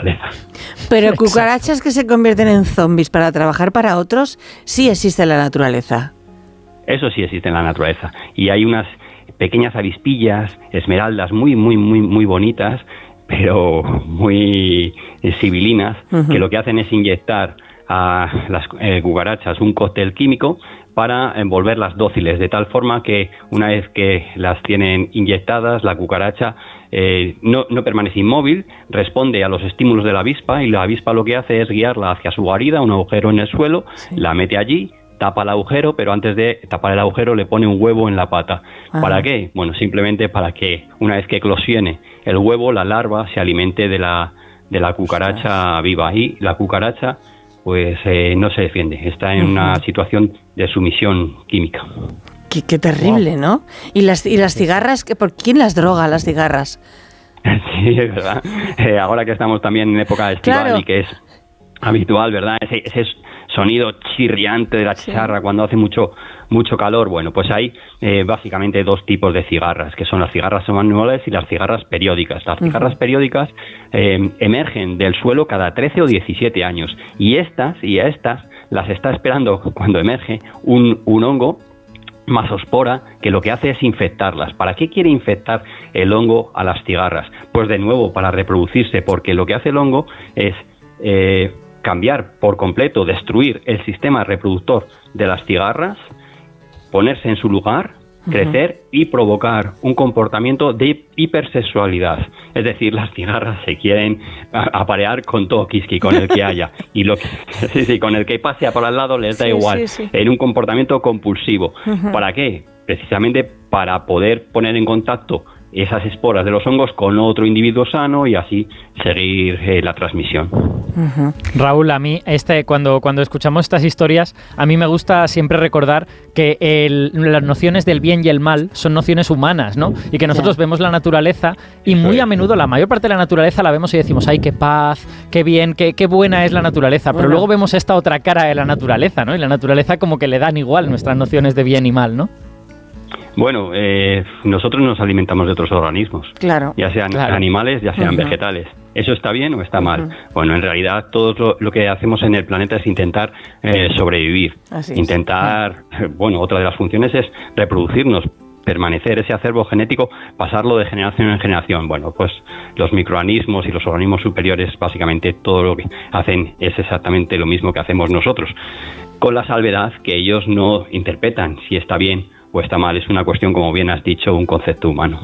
naturaleza. Pero cucarachas que se convierten en zombies para trabajar para otros, sí existe en la naturaleza. Eso sí existe en la naturaleza. Y hay unas pequeñas avispillas, esmeraldas, muy, muy, muy, muy bonitas, pero muy sibilinas, que lo que hacen es inyectar a las cucarachas un cóctel químico para volverlas dóciles, de tal forma que una vez que las tienen inyectadas, la cucaracha no permanece inmóvil, responde a los estímulos de la avispa, y la avispa lo que hace es guiarla hacia su guarida, un agujero en el suelo, la mete allí, tapa el agujero, pero antes de tapar el agujero le pone un huevo en la pata. ¿Para qué? Bueno, simplemente para que una vez que eclosione el huevo, la larva se alimente de la cucaracha viva, y la cucaracha pues no se defiende, está en una situación de sumisión química. Qué terrible, ¿no? ¿Y las cigarras? ¿Por quién las droga, las cigarras? Sí, es verdad. Ahora que estamos también en época estival, claro, y que es habitual, ¿verdad? Ese sonido chirriante de la chicharra cuando hace mucho calor. Bueno, pues hay básicamente dos tipos de cigarras, que son las cigarras manuales y las cigarras periódicas. Las cigarras periódicas emergen del suelo cada 13 o 17 años, y a estas las está esperando cuando emerge un hongo, Masospora, que lo que hace es infectarlas. ¿Para qué quiere infectar el hongo a las cigarras? Pues de nuevo, para reproducirse, porque lo que hace el hongo es cambiar por completo, destruir el sistema reproductor de las cigarras, ponerse en su lugar, crecer y provocar un comportamiento de hipersexualidad. Es decir, las cigarras se quieren aparear con todo quisqui, con el que haya, y con el que pase por al lado les da igual, en un comportamiento compulsivo. ¿Para qué? Precisamente para poder poner en contacto esas esporas de los hongos con otro individuo sano y así seguir la transmisión. Raúl, a mí cuando escuchamos estas historias, a mí me gusta siempre recordar que las nociones del bien y el mal son nociones humanas, ¿no? Y que nosotros vemos la naturaleza y muy a menudo la mayor parte de la naturaleza la vemos y decimos, ¡ay, qué paz, qué bien, qué buena es la naturaleza! Pero luego vemos esta otra cara de la naturaleza, ¿no? Y la naturaleza como que le dan igual nuestras nociones de bien y mal, ¿no? Bueno, nosotros nos alimentamos de otros organismos, claro, ya sean animales, ya sean vegetales. ¿Eso está bien o está mal? Bueno, en realidad todo lo que hacemos en el planeta es intentar sobrevivir. Bueno, otra de las funciones es reproducirnos, permanecer, ese acervo genético, pasarlo de generación en generación. Bueno, pues los microorganismos y los organismos superiores, básicamente todo lo que hacen es exactamente lo mismo que hacemos nosotros, con la salvedad que ellos no interpretan si está bien o está mal. Es una cuestión, como bien has dicho, un concepto humano.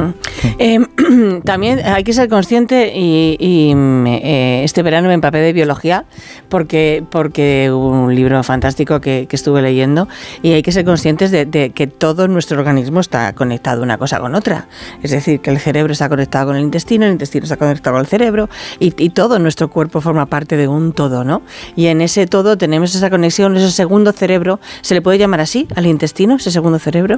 También hay que ser consciente, y este verano me empapé de biología porque un libro fantástico que estuve leyendo, y hay que ser conscientes de que todo nuestro organismo está conectado una cosa con otra. Es decir, que el cerebro está conectado con el intestino está conectado con el cerebro, y todo nuestro cuerpo forma parte de un todo, ¿no? Y en ese todo tenemos esa conexión, ese segundo cerebro. ¿Se le puede llamar así al intestino, ese segundo cerebro?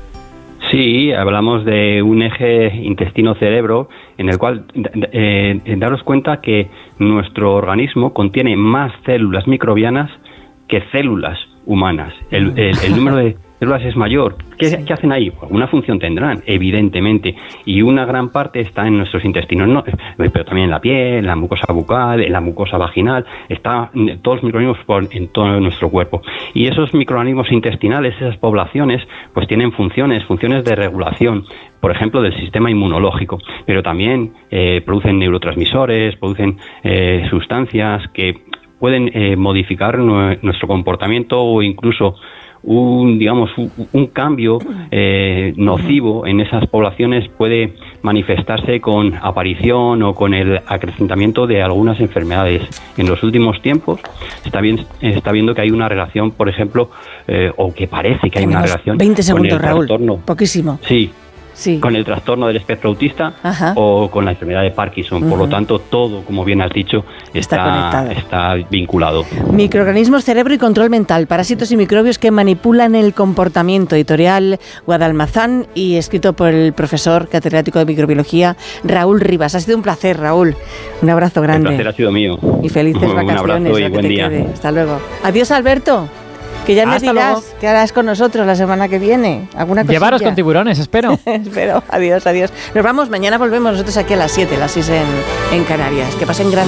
Sí, hablamos de un eje intestino-cerebro en el cual daros cuenta que nuestro organismo contiene más células microbianas que células humanas. El número de células es mayor. ¿Qué hacen ahí? Pues una función tendrán, evidentemente, y una gran parte está en nuestros intestinos, ¿no? Pero también en la piel, en la mucosa bucal, en la mucosa vaginal, está todos los microorganismos en todo nuestro cuerpo. Y esos microorganismos intestinales, esas poblaciones, pues tienen funciones de regulación, por ejemplo, del sistema inmunológico, pero también producen neurotransmisores, producen sustancias que pueden modificar nuestro comportamiento, o incluso un cambio nocivo en esas poblaciones puede manifestarse con aparición o con el acrecentamiento de algunas enfermedades. En los últimos tiempos está viendo que hay una relación, por ejemplo, o que parece que hay una relación 20 segundos, con el trastorno. Raúl, poquísimo. Sí, con el trastorno del espectro autista o con la enfermedad de Parkinson. Por lo tanto, todo, como bien has dicho, está vinculado. Microorganismos, cerebro y control mental, parásitos y microbios que manipulan el comportamiento. Editorial Guadalmazán y escrito por el profesor catedrático de microbiología Raúl Rivas. Ha sido un placer, Raúl. Un abrazo grande. El placer ha sido mío. Y felices vacaciones. Un abrazo y buen día. Hasta luego. Adiós, Alberto. Que ya me dirás qué harás con nosotros la semana que viene. ¿Alguna cosilla? Llevaros con tiburones, espero. Espero. Adiós. Nos vamos. Mañana volvemos nosotros aquí a las 7, las 6 en Canarias. Que pasen grandes.